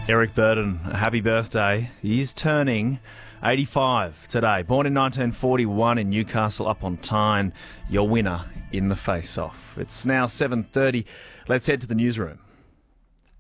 Eric Burden, happy birthday. He's turning 85 today. Born in 1941 in Newcastle upon Tyne, your winner in the face-off. It's now 7:30. Let's head to the newsroom.